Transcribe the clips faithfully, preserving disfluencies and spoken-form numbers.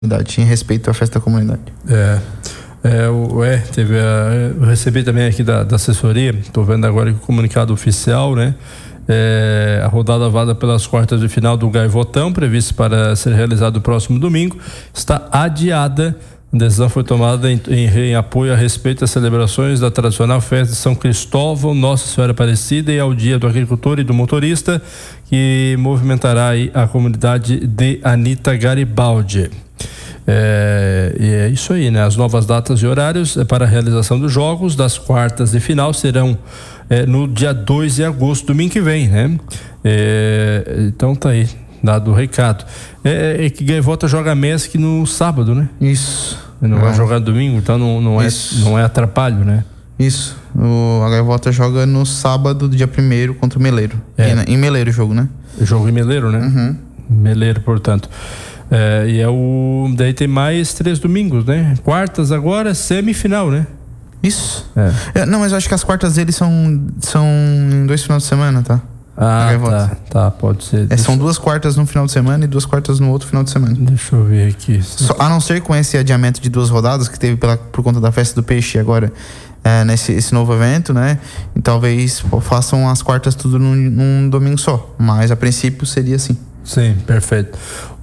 em respeito à festa da comunidade. É, é, o, é teve a, eu recebi também aqui da, da assessoria, estou vendo agora que o comunicado oficial, né? É, a rodada válida pelas quartas de final do Gaivotão, prevista para ser realizada no próximo domingo, está adiada. A decisão foi tomada em, em, em apoio a respeito às celebrações da tradicional festa de São Cristóvão, Nossa Senhora Aparecida e ao Dia do Agricultor e do Motorista, que movimentará aí a comunidade de Anita Garibaldi. É, e é isso aí, né? As novas datas e horários para a realização dos jogos das quartas de final serão é, no dia dois de agosto, domingo que vem, né? É, então tá aí, dado o recado. É, é que Gaivota joga Mesc no sábado, né? Isso. Não, não vai jogar domingo, então não, não, é, não é atrapalho, né? Isso. O, a Gaivota joga no sábado, dia primeiro, contra o Meleiro. É. Em, em Meleiro o jogo, né? Jogo em Meleiro, né? Uhum. Meleiro, portanto. É, e é o. Daí tem mais três domingos, né? Quartas agora, semifinal, né? Isso. É. É, não, mas eu acho que as quartas deles são, são em dois finais de semana, tá? Ah, tá, tá, pode ser. É, são duas quartas no final de semana e duas quartas no outro final de semana. Deixa eu ver aqui. Só, a não ser com esse adiamento de duas rodadas que teve pela, por conta da festa do peixe agora, é, nesse esse novo evento, né? E talvez pô, façam as quartas tudo num, num domingo só. Mas a princípio seria assim. Sim, perfeito.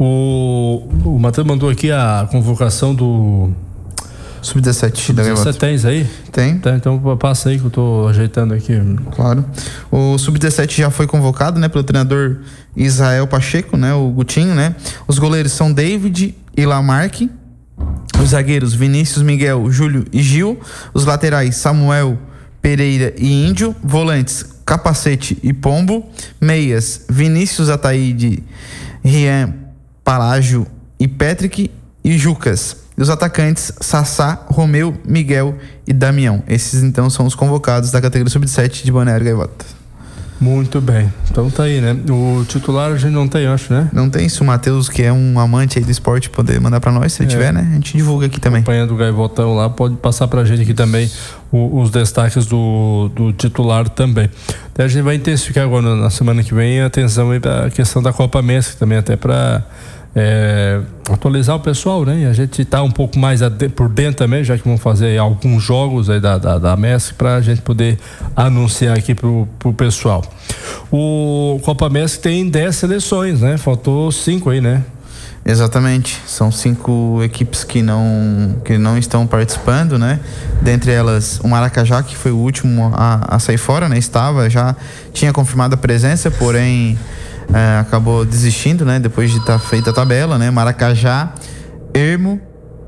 O, o Matheus mandou aqui a convocação do sub dezessete da Gaivota. Você tens aí? Tem. Tá, então passa aí que eu tô ajeitando aqui. Claro. O sub dezessete já foi convocado, né, pelo treinador Israel Pacheco, né, o Gutinho, né? Os goleiros são David e Lamarque. Os zagueiros Vinícius, Miguel, Júlio e Gil. Os laterais Samuel, Pereira e Índio. Volantes Capacete e Pombo. Meias Vinícius, Ataíde, Rian, Palágio e Patrick e Jucas. E os atacantes Sassá, Romeu, Miguel e Damião. Esses então são os convocados da categoria sub dezessete de Balneário Gaivota. Muito bem, então tá aí, né? O titular a gente não tem, acho, né? Não tem, se o Matheus, que é um amante aí do esporte, poder mandar pra nós, se ele é. tiver, né? A gente divulga aqui também. Acompanhando o Gaivotão lá, pode passar pra gente aqui também o, os destaques do, do titular também. Até a gente vai intensificar agora na semana que vem a atenção aí pra questão da Copa Mesc também, até pra É, atualizar o pessoal, né? E a gente tá um pouco mais por dentro também, já que vamos fazer alguns jogos aí da, da, da Mesc pra gente poder anunciar aqui pro, pro pessoal. O Copa Mesc tem dez seleções, né? Faltou cinco aí, né? Exatamente, são cinco equipes que não, que não estão participando, né? Dentre elas o Maracajá, que foi o último a, a sair fora, né? Estava, já tinha confirmado a presença, porém É, acabou desistindo, né? Depois de estar tá feita a tabela, né? Maracajá, Ermo,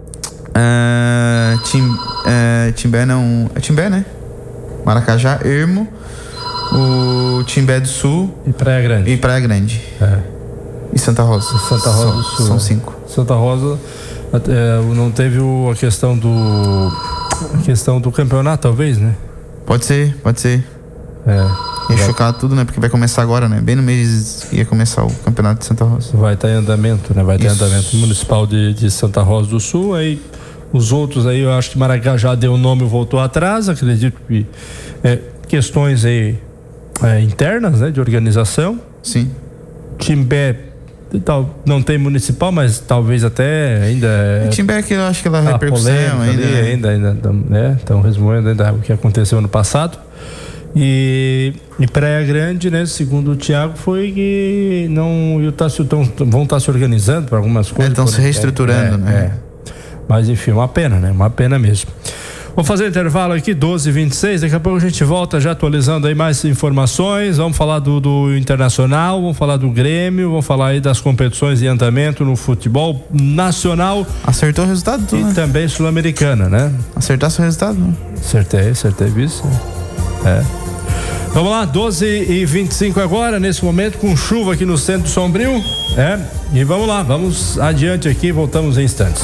é, Tim, é, Timbé não... É Timbé, né? Maracajá, Ermo, o Timbé do Sul... E Praia Grande. E Praia Grande. É. E Santa Rosa. E Santa Rosa são, do Sul. São cinco. Santa Rosa, é, não teve o, a questão do... A questão do campeonato, talvez, né? Pode ser, pode ser. É. Ia chocar tudo, né? Porque vai começar agora, né? Bem no mês ia começar o campeonato de Santa Rosa. Vai estar em andamento, né? Vai ter Isso. andamento municipal de, de Santa Rosa do Sul. Aí os outros aí, eu acho que Maracajá deu o nome e voltou atrás. Acredito que é, questões aí é, internas, né? De organização. Sim. Timbé tal, não tem municipal, mas talvez até ainda. É, Timbé é que eu acho que ela repercussão ainda. Ali, né? ainda, ainda, né? Estão resumindo ainda o que aconteceu ano passado. E, e Praia Grande, né? Segundo o Thiago, foi que não tá, tão, vão estar tá se organizando para algumas coisas. Estão é, se reestruturando, é, né? É. Mas enfim, uma pena, né? Uma pena mesmo. Vou fazer intervalo aqui, doze e vinte e seis. Daqui a pouco a gente volta já atualizando aí mais informações. Vamos falar do, do Internacional, vamos falar do Grêmio, vamos falar aí das competições em andamento no futebol nacional. Acertou o resultado, tu, E né? também sul-americana, né? Acertasse o resultado, né? Acertei, acertei, isso. É. Vamos lá, doze e vinte e cinco agora, nesse momento, com chuva aqui no centro Sombrio. É. E vamos lá, vamos adiante aqui, voltamos em instantes.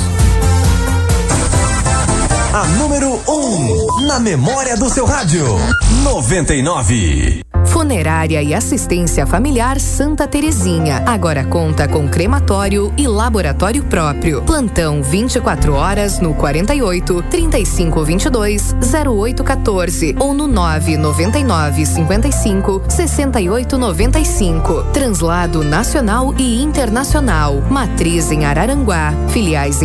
A número um, na memória do seu rádio. noventa e nove. Funerária e Assistência Familiar Santa Terezinha. Agora conta com crematório e laboratório próprio. Plantão vinte e quatro horas no quarenta e oito, trinta e cinco, vinte e dois, zero oito quatorze ou no nove noventa e nove, cinquenta e cinco, sessenta e oito noventa e cinco. Translado nacional e internacional. Matriz em Araranguá. Filiais em